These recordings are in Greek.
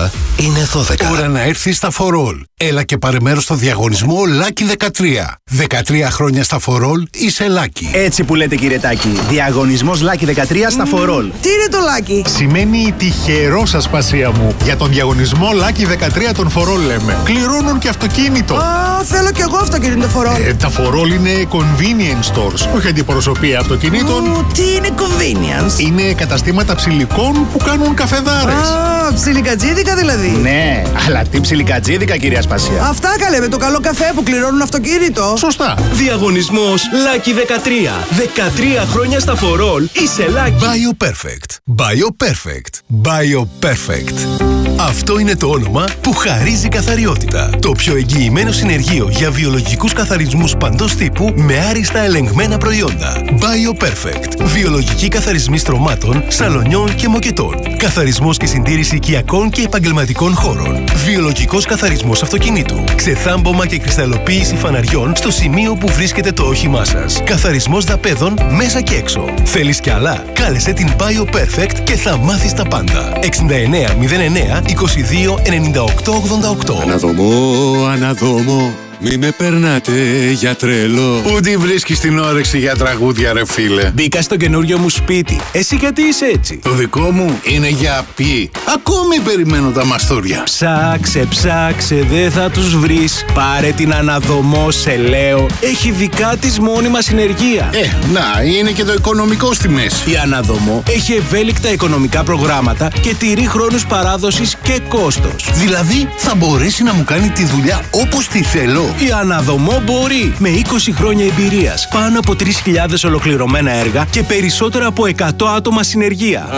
ώρα είναι 12. Ώρα να έρθεις στα For All. Έλα και πάρε μέρος στο διαγωνισμό Lucky 13. 13 χρόνια στα For All είσαι Lucky. Έτσι που λέτε, κύριε Τάκη. Διαγωνισμός Lucky 13 στα For All. Τι είναι το Lucky? Σημαίνει τυχερό, Ασπασία μου. Για τον διαγωνισμό Lucky 13 των For All λέμε. Κληρώνουν και αυτοκίνητο. Α, θέλω κι εγώ αυτοκίνητο For All. Τα For All είναι convenience stores. Όχι αντιπροσωπεία αυτοκινήτων. Τι είναι convenience? Είναι καταστήματα ψηλικών που κάνουν καφεδάρες. Α, ψιλικατζίδικα δηλαδή. Ναι, αλλά τι ψιλικατζίδικα, κυρία Ασπασία. Αυτά καλέ, με το καλό καφέ που κληρώνουν αυτοκίνητο. Σωστά. Διαγωνισμός Lucky 13. 13 χρόνια στα For All είσαι Lucky. BioPerfect. BioPerfect. BioPerfect. Αυτό είναι το όνομα που χαρίζει καθαριότητα. Το πιο εγγυημένο συνεργείο για βιολογικούς καθαρισμούς παντός τύπου με άριστα ελεγμένα προϊόντα. BioPerfect. Βιολογικοί καθαρισμοί στρωμάτων, σαλονιών και μοκετών. Καθαρισμός και συντήρηση οικιακών και επαγγελματικών χώρων. Βιολογικός καθαρισμός αυτοκινήτου. Ξεθάμπομα και κρυσταλλοποίηση φαναριών στο σημείο που βρίσκεται το όχημά σας. Καθαρισμός δαπέδων μέσα και έξω. Θέλεις κι άλλα? Κάλεσε την BioPerfect και θα μάθεις τα πάντα. 6909 22 98 88. Αναδόμω, μη με περνάτε για τρελό. Πού τη βρίσκεις την όρεξη για τραγούδια, ρε φίλε? Μπήκα στο καινούριο μου σπίτι. Εσύ γιατί είσαι έτσι? Το δικό μου είναι για ποιοι. Ακόμη περιμένω τα μαστούρια. Ψάξε, δεν θα τους βρεις. Πάρε την Αναδομό, σε λέω. Έχει δικά της μόνιμα συνεργεία. Να, είναι και το οικονομικό στη μέση. Η Αναδομό έχει ευέλικτα οικονομικά προγράμματα και τηρεί χρόνους παράδοσης και κόστος. Δηλαδή, θα μπορέσει να μου κάνει τη δουλειά όπως τη θέλω. Η Αναδομό μπορεί. Με 20 χρόνια εμπειρίας, πάνω από 3.000 ολοκληρωμένα έργα και περισσότερα από 100 άτομα συνεργεία.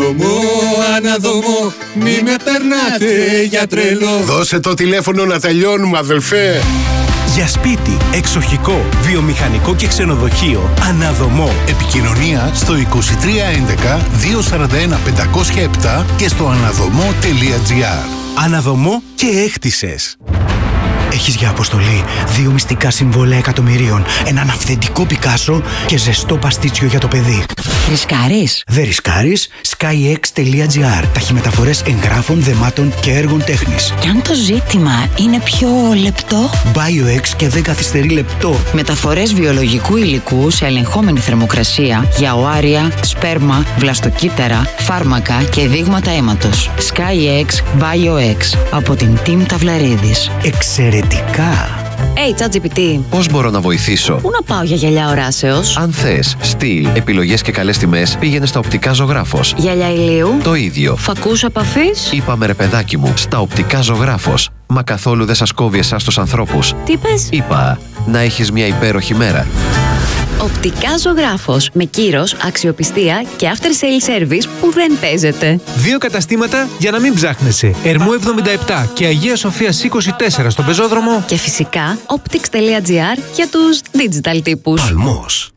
Αναδομό, μη με περνάτε για τρελό. Δώσε το τηλέφωνο να τελειώνουμε, αδελφέ. Για σπίτι, εξοχικό, βιομηχανικό και ξενοδοχείο, Αναδομό. Επικοινωνία στο 2311 241 507 και στο anadomo.gr. Αναδομό και έχτισες. Έχεις για αποστολή 2 μυστικά συμβόλαια εκατομμυρίων, έναν αυθεντικό Πικάσο και ζεστό παστίτσιο για το παιδί. Ρισκάρεις? Δεν ρισκάρεις. skyx.gr. Ταχυμεταφορές εγγράφων, δεμάτων και έργων τέχνης. Και αν το ζήτημα είναι πιο λεπτό? BioX και δεν καθυστερεί λεπτό. Μεταφορές βιολογικού υλικού σε ελεγχόμενη θερμοκρασία για οάρια, σπέρμα, βλαστοκύτταρα, φάρμακα και δείγματα αίματος. SkyX BioX από την Team Ταυλαρίδης. Εξαιρετικά. ChatGPT. Πώς μπορώ να βοηθήσω? Πού να πάω για γυαλιά οράσεως? Αν θες, στυλ, επιλογές και καλές τιμές, πήγαινε στα Οπτικά Ζωγράφος. Γυαλιά ηλίου? Το ίδιο. Φακούς επαφής? Είπαμε ρε παιδάκι μου, στα Οπτικά Ζωγράφος. Μα καθόλου δεν σας κόβει εσάς τους ανθρώπους. Τι πες? Είπα, να έχεις μια υπέροχη μέρα. Οπτικά Ζωγράφος. Με κύρος, αξιοπιστία και after sale service που δεν παίζεται. 2 καταστήματα για να μην ψάχνεσαι. Ερμού 77 και Αγία Σοφίας 24 στον πεζόδρομο. Και φυσικά optics.gr για τους digital τύπους. Παλμός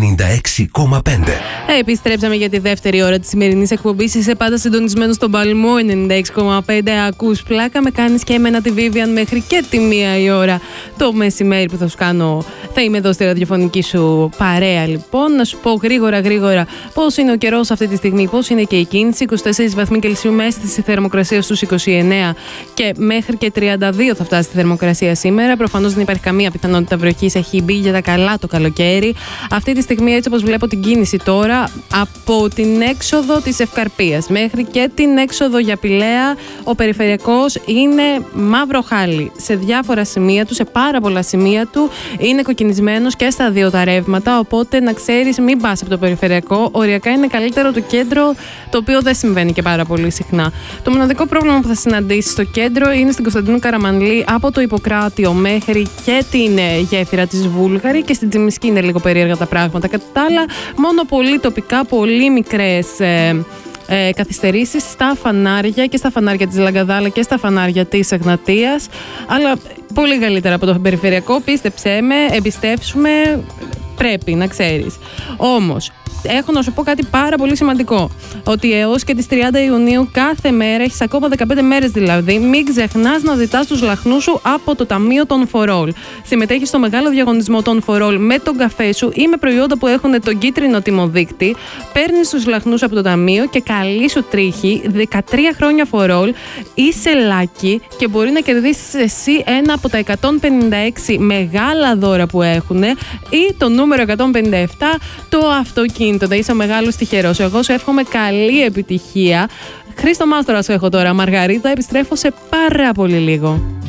96,5. Επιστρέψαμε για τη δεύτερη ώρα της σημερινής εκπομπής. Είσαι πάντα συντονισμένος στον Παλμό 96,5. Ακούς πλάκα, με κάνεις και εμένα τη Vivian μέχρι και τη 1 η ώρα το μεσημέρι που θα σου κάνω. Θα είμαι εδώ στη ραδιοφωνική σου παρέα, λοιπόν. Να σου πω γρήγορα πώς είναι ο καιρός αυτή τη στιγμή, πώς είναι και η κίνηση. 24 βαθμοί Κελσίου με αίσθηση θερμοκρασία στους 29 και μέχρι και 32 θα φτάσει η θερμοκρασία σήμερα. Προφανώς δεν υπάρχει καμία πιθανότητα βροχής. Έχει μπει για τα καλά το καλοκαίρι. Αυτή τη στιγμή, έτσι όπως βλέπω την κίνηση τώρα, από την έξοδο της Ευκαρπίας μέχρι και την έξοδο για Πηλαία, ο περιφερειακός είναι μαύρο χάλι. Σε διάφορα σημεία του, σε πάρα πολλά σημεία του, είναι κοκκινισμένος και στα 2 τα ρεύματα. Οπότε να ξέρεις, μην πας από το περιφερειακό. Οριακά είναι καλύτερο το κέντρο, το οποίο δεν συμβαίνει και πάρα πολύ συχνά. Το μοναδικό πρόβλημα που θα συναντήσεις στο κέντρο είναι στην Κωνσταντίνου Καραμανλή, από το Ιπποκράτιο μέχρι και την γέφυρα της Βούλγαρη, και στην Τσιμισκή είναι λίγο περίεργα τα πράγματα. Κατά τα άλλα, μόνο πολύ τοπικά, πολύ μικρές καθυστερήσεις στα φανάρια, και στα φανάρια της Λαγκαδάλα και στα φανάρια της Εγνατίας, αλλά πολύ καλύτερα από το περιφερειακό. Πίστεψέ με, εμπιστεύσουμε. Πρέπει να ξέρεις. Όμως, έχω να σου πω κάτι πάρα πολύ σημαντικό. Ότι έως και τις 30 Ιουνίου κάθε μέρα, έχεις ακόμα 15 μέρες δηλαδή, μην ξεχνάς να ζητάς τους λαχνούς σου από το Ταμείο των For All. Συμμετέχεις στο μεγάλο διαγωνισμό των For All με τον καφέ σου ή με προϊόντα που έχουν τον κίτρινο τιμοδείκτη. Παίρνεις τους λαχνούς από το Ταμείο και καλή σου τρίχη. 13 χρόνια For All. Είσαι λάκι και μπορεί να κερδίσεις εσύ ένα από τα 156 μεγάλα δώρα που έχουν ή το νούμερο 157, το αυτοκίνητο. Να είσαι ο μεγάλος τυχερός. Εγώ σου εύχομαι καλή επιτυχία. Χρήστο Μάστορα σου έχω τώρα. Μαργαρίτα, επιστρέφω σε πάρα πολύ λίγο.